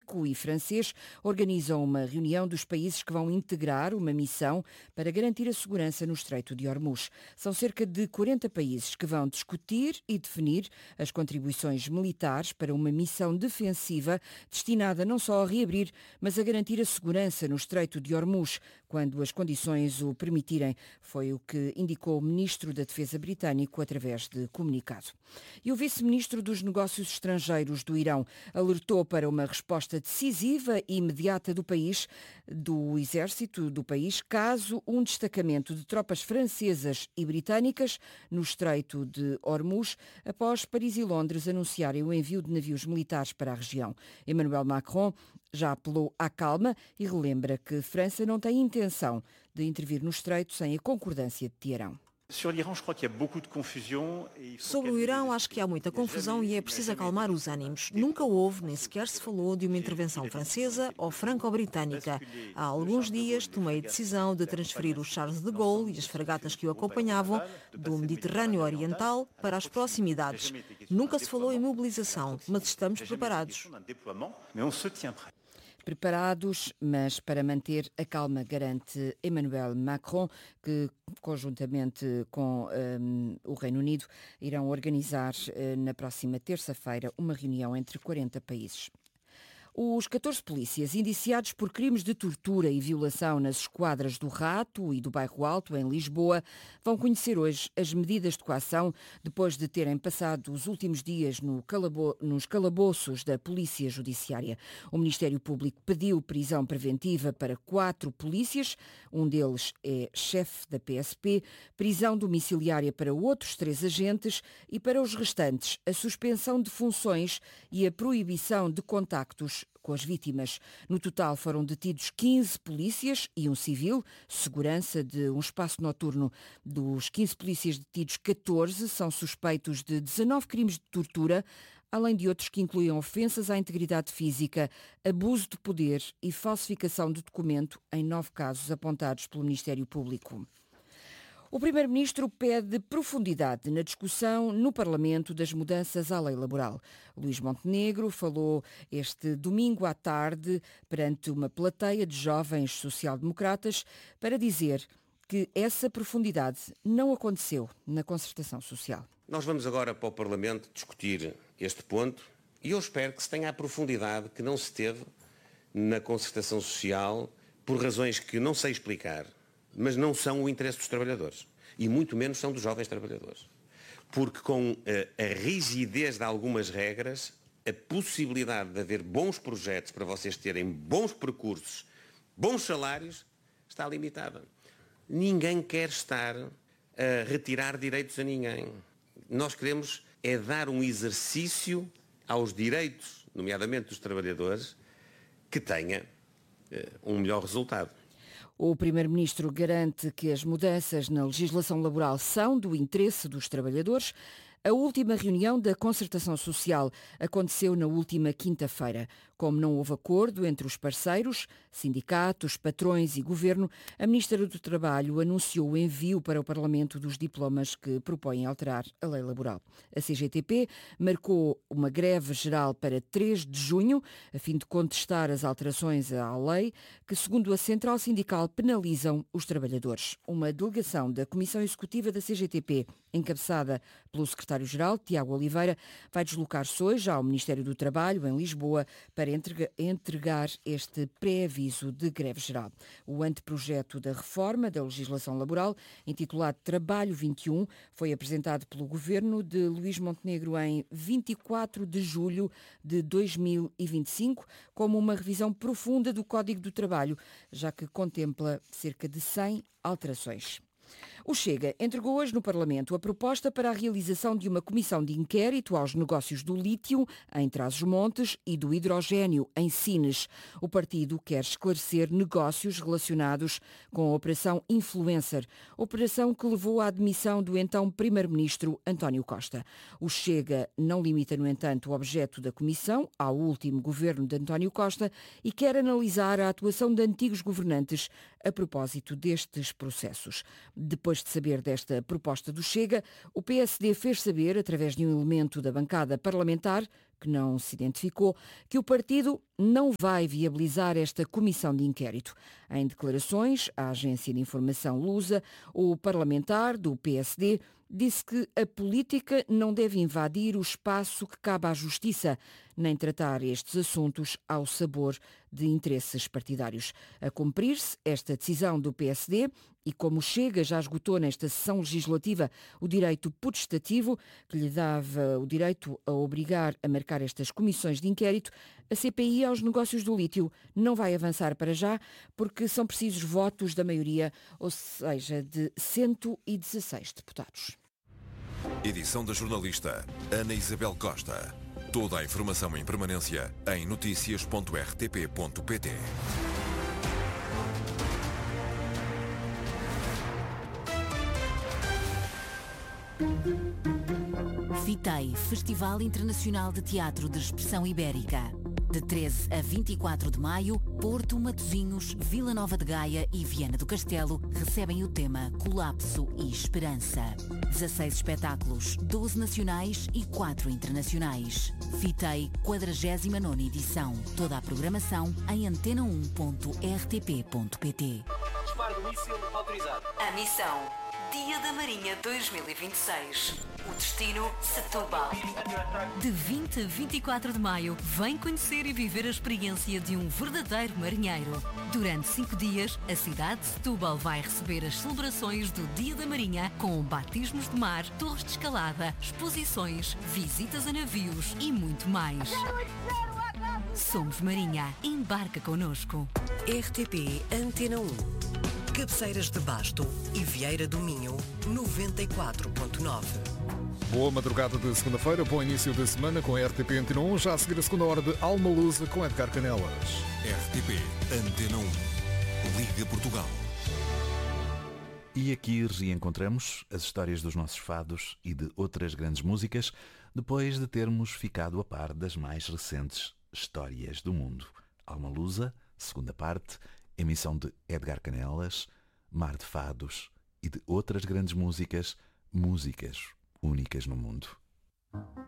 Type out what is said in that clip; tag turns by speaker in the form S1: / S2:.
S1: britânico e francês organizam uma reunião dos países que vão integrar uma missão para garantir a segurança no Estreito de Hormuz. São cerca de 40 países que vão discutir e definir as contribuições militares para uma missão defensiva destinada não só a reabrir, mas a garantir a segurança no Estreito de Hormuz, quando as condições o permitirem. Foi o que indicou o Ministro da Defesa britânico através de comunicado. E o Vice-Ministro dos Negócios Estrangeiros do Irão alertou para uma resposta decisiva e imediata do exército do país, caso um destacamento de tropas francesas e britânicas no Estreito de Hormuz, após Paris e Londres anunciarem o envio de navios militares para a região. Emmanuel Macron já apelou à calma e relembra que França não tem intenção de intervir no Estreito sem a concordância de Teherão.
S2: Sobre o Irão, acho que há muita confusão e é preciso acalmar os ânimos. Nunca houve, nem sequer se falou de uma intervenção francesa ou franco-britânica. Há alguns dias tomei a decisão de transferir o Charles de Gaulle e as fragatas que o acompanhavam do Mediterrâneo Oriental para as proximidades. Nunca se falou em mobilização, mas estamos preparados.
S1: Preparados, mas para manter a calma, garante Emmanuel Macron, que conjuntamente com o Reino Unido irão organizar na próxima terça-feira uma reunião entre 40 países. Os 14 polícias indiciados por crimes de tortura e violação nas esquadras do Rato e do Bairro Alto, em Lisboa, vão conhecer hoje as medidas de coação depois de terem passado os últimos dias nos calabouços da Polícia Judiciária. O Ministério Público pediu prisão preventiva para 4 polícias, um deles é chefe da PSP, prisão domiciliária para outros 3 agentes e para os restantes a suspensão de funções e a proibição de contactos com as vítimas. No total foram detidos 15 polícias e um civil, segurança de um espaço noturno. Dos 15 polícias detidos, 14 são suspeitos de 19 crimes de tortura, além de outros que incluem ofensas à integridade física, abuso de poder e falsificação de documento em 9 casos apontados pelo Ministério Público. O Primeiro-Ministro pede profundidade na discussão no Parlamento das mudanças à lei laboral. Luís Montenegro falou este domingo à tarde perante uma plateia de jovens social-democratas para dizer que essa profundidade não aconteceu na concertação social.
S3: Nós vamos agora para o Parlamento discutir este ponto e eu espero que se tenha a profundidade que não se teve na concertação social por razões que não sei explicar, mas não são o interesse dos trabalhadores. E muito menos são dos jovens trabalhadores. Porque com a rigidez de algumas regras, a possibilidade de haver bons projetos para vocês terem bons percursos, bons salários, está limitada. Ninguém quer estar a retirar direitos a ninguém. Nós queremos é dar um exercício aos direitos, nomeadamente dos trabalhadores, que tenha um melhor resultado.
S1: O Primeiro-Ministro garante que as mudanças na legislação laboral são do interesse dos trabalhadores. A última reunião da concertação social aconteceu na última quinta-feira. Como não houve acordo entre os parceiros, sindicatos, patrões e governo, a Ministra do Trabalho anunciou o envio para o Parlamento dos diplomas que propõem alterar a lei laboral. A CGTP marcou uma greve geral para 3 de junho, a fim de contestar as alterações à lei que, segundo a Central Sindical, penalizam os trabalhadores. Uma delegação da Comissão Executiva da CGTP, encabeçada pelo Secretário-Geral, Tiago Oliveira, vai deslocar-se hoje ao Ministério do Trabalho, em Lisboa, para entregar este pré-aviso de greve geral. O anteprojeto da reforma da legislação laboral, intitulado Trabalho 21, foi apresentado pelo Governo de Luís Montenegro em 24 de julho de 2025, como uma revisão profunda do Código do Trabalho, já que contempla cerca de 100 alterações. O Chega entregou hoje no Parlamento a proposta para a realização de uma comissão de inquérito aos negócios do lítio em Trás-os-Montes e do hidrogénio em Sines. O partido quer esclarecer negócios relacionados com a Operação Influencer, operação que levou à admissão do então Primeiro-Ministro António Costa. O Chega não limita, no entanto, o objeto da comissão ao último governo de António Costa e quer analisar a atuação de antigos governantes a propósito destes processos. Depois depois de saber desta proposta do Chega, o PSD fez saber, através de um elemento da bancada parlamentar, que não se identificou, que o partido não vai viabilizar esta comissão de inquérito. Em declarações à agência de informação Lusa, o parlamentar do PSD disse que a política não deve invadir o espaço que cabe à justiça, nem tratar estes assuntos ao sabor de interesses partidários. A cumprir-se esta decisão do PSD, e como Chega já esgotou nesta sessão legislativa o direito potestativo, que lhe dava o direito a obrigar a marcar estas comissões de inquérito, a CPI aos negócios do lítio não vai avançar para já, porque são precisos votos da maioria, ou seja, de 116 deputados.
S4: Edição da jornalista Ana Isabel Costa. Toda a informação em permanência em noticias.rtp.pt.
S5: FITEI, Festival Internacional de Teatro de Expressão Ibérica. De 13 a 24 de maio, Porto, Matosinhos, Vila Nova de Gaia e Viana do Castelo recebem o tema Colapso e Esperança. 16 espetáculos, 12 nacionais e 4 internacionais. FITEI, 49ª edição. Toda a programação em antena1.rtp.pt.
S6: Disparo do míssil autorizado.
S5: A missão: Dia da Marinha 2026. O destino: Setúbal. De 20 a 24 de maio, vem conhecer e viver a experiência de um verdadeiro marinheiro. Durante 5 dias, a cidade de Setúbal vai receber as celebrações do Dia da Marinha com batismos de mar, torres de escalada, exposições, visitas a navios e muito mais. Somos Marinha. Embarca connosco.
S7: RTP Antena 1. Cabeceiras de Basto e Vieira do Minho, 94.9.
S8: Boa madrugada de segunda-feira, bom início de semana com a RTP Antena 1, já a seguir a segunda hora de Almalusa com Edgar Canelas.
S4: RTP Antena 1. Liga Portugal.
S9: E aqui reencontramos as histórias dos nossos fados e de outras grandes músicas, depois de termos ficado a par das mais recentes histórias do mundo. Almalusa, segunda parte, emissão de Edgar Canelas, Mar de Fados e de outras grandes músicas, músicas únicas no mundo.